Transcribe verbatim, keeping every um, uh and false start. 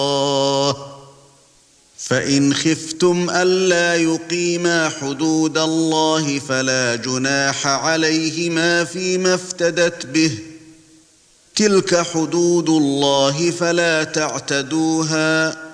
فإن خفتم ألا يقيما حدود الله فلا جناح عليهما فيما افتدت به تلك حدود الله فلا تعتدوها